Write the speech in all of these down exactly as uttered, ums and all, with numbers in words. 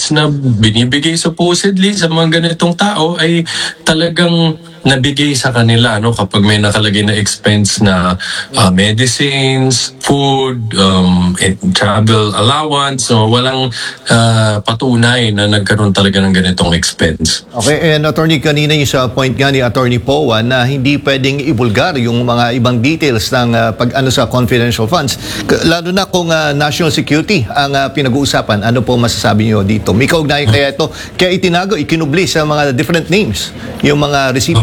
funds na binibigay supposedly sa mga ganitong tao ay talagang nabigay sa kanila, no, kapag may nakalagay na expense na uh, medicines, food, um, travel allowance, so walang uh, patunay na nagkaroon talaga ng ganitong expense. Okay, and Attorney, kanina yung sa point nga ni Attorney Poa na hindi pwedeng ibulgar yung mga ibang details ng uh, pag-ano sa confidential funds, lalo na kung uh, national security ang uh, pinag-uusapan. Ano po masasabi niyo dito? May kaugnayan kaya ito, kaya itinago, ikinubli sa mga different names yung mga recipients.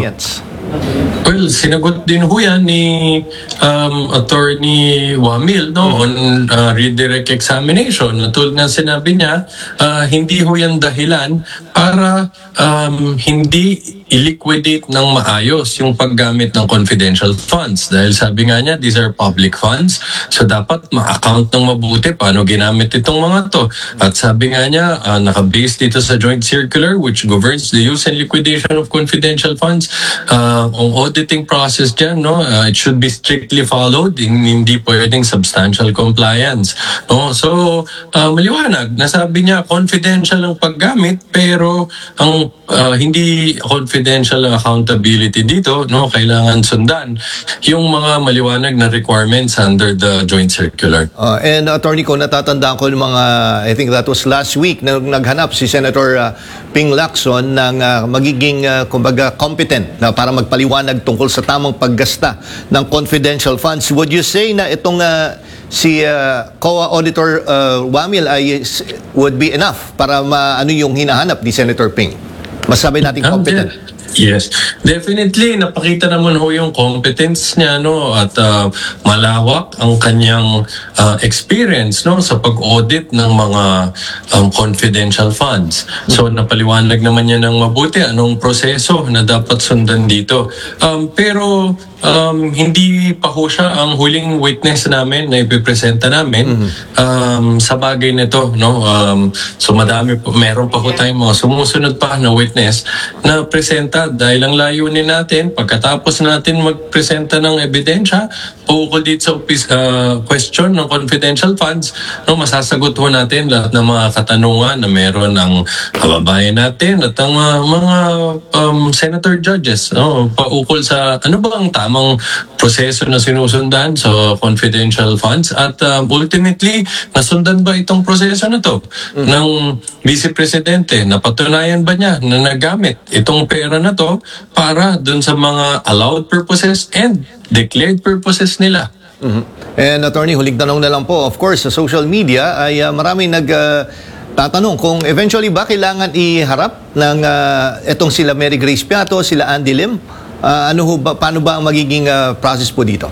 Well, sinagot din ho yan ni um, Attorney Wamil, no, on uh, redirect examination. Tulad nga sinabi niya, uh, hindi ho yan dahilan para um, hindi i-liquidate ng maayos yung paggamit ng confidential funds. Dahil sabi nga niya, these are public funds, so dapat ma-account ng mabuti paano ginamit itong mga to. At sabi nga niya, uh, naka-base dito sa Joint Circular which governs the use and liquidation of confidential funds. Uh, ang auditing process dyan, no, uh, it should be strictly followed, hindi pwedeng substantial compliance. No? So, uh, maliwanag, nasabi niya, confidential ang paggamit, pero ang uh, hindi confidential accountability dito, no, kailangan sundan yung mga maliwanag na requirements under the Joint Circular. Uh, and Attorney, ko natatandaan ko yung mga, I think that was last week, na naghanap si Senator uh, Ping Lacson ng uh, magiging uh, kumbaga competent na para magpaliwanag tungkol sa tamang paggasta ng confidential funds. Would you say na itong uh, si uh, C O A Auditor uh, Wamil ay would be enough para maano yung hinahanap ni Senator Ping? Masabi natin competent. Yes, definitely napakita naman ho yung competence niya, no, at uh, malawak ang kanyang uh, experience, no, sa pag-audit ng mga um, confidential funds. So napaliwanag naman niya ng mabuti anong proseso na dapat sundan dito. Um, pero um, hindi pa ho siya ang huling witness namin na ipipresenta namin um, sa bagay nito, no. Um, so madami po, meron pa ho tayong mga sumusunod pa na witness na presenta. Dahil ang layunin natin, pagkatapos natin magpresenta ng ebidensya, ukol dito sa uh, question ng confidential funds, no, masasagot ho natin lahat ng mga katanungan na meron ng kababayan natin at ang uh, mga um, senator judges, no, paukol sa ano ba ang tamang proseso na sinusundan sa confidential funds at uh, ultimately, nasundan ba itong proseso na to mm-hmm. ng Vice Presidente? Napatunayan ba niya na nagamit itong pera na to para dun sa mga allowed purposes and declared purposes nila? Mm-hmm. And Attorney, huling tanong na lang po, of course, sa social media ay uh, maraming nag uh, tatanong kung eventually ba kailangan iharap ng uh, etong sila Mary Grace Piato, sila Andy Lim. Uh, ano ho ba, paano ba ang magiging uh, process po dito?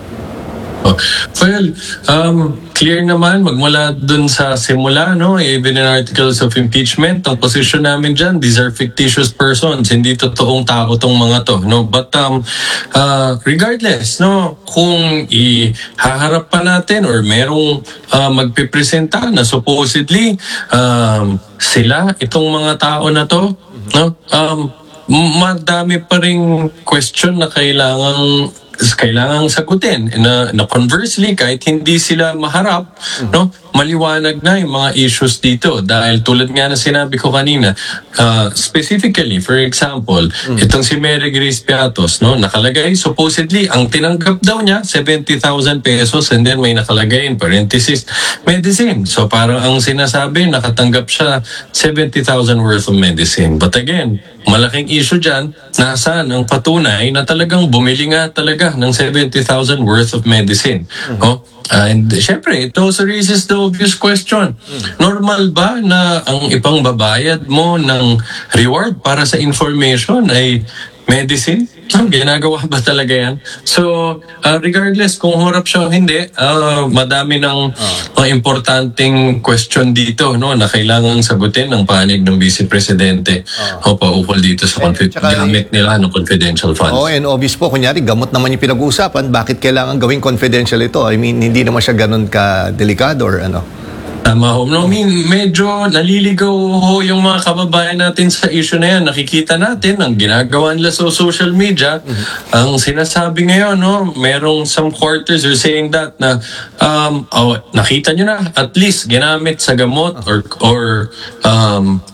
Well, um, clear naman magmula dun sa simula, no, even in articles of impeachment, ang position namin dyan, these are fictitious persons, hindi totoong tao tong mga to, no. But um, uh, regardless, no, kung ihaharap pa natin or merong uh, magpipresenta na supposedly um, sila itong mga tao na to, no, um, madami pa ring question na kailangang kailangang sagutin na, na conversely kahit hindi sila maharap, no, maliwanag na yung mga issues dito dahil tulad nga na sinabi ko kanina, uh, specifically for example mm. itong si Mary Grace Piatos, no, nakalagay supposedly ang tinanggap daw niya seventy thousand pesos and then may nakalagay in parenthesis medicine, so parang ang sinasabi nakatanggap siya seventy thousand worth of medicine, but again malaking issue dyan, nasaan ang patunay na talagang bumili nga talaga ng seventy thousand worth of medicine. Mm-hmm. Oh, uh, and syempre, it also raises the obvious question. Mm-hmm. Normal ba na ang ipang babayad mo ng reward para sa information ay medicine? Ang ginagawa ba talaga yan? So, uh, regardless kung harap siya o hindi, uh, madami ng uh, importanteng question dito, no, na kailangang sagutin ng panig ng Vice Presidente uh, o paukol dito sa confi- gamit nila ng confidential funds. Oh, and obvious po, kunyari, gamot naman yung pinag-uusapan, bakit kailangan gawing confidential ito? I mean, hindi naman siya ganun ka-delikado or ano? Tama ho. No, I mean, medyo naliligaw ho yung mga kababayan natin sa issue na yan. Nakikita natin ang ginagawa nila sa social media. Mm-hmm. Ang sinasabi ngayon, no, merong some quarters are saying that na um, oh, nakita nyo na, at least ginamit sa gamot or or um,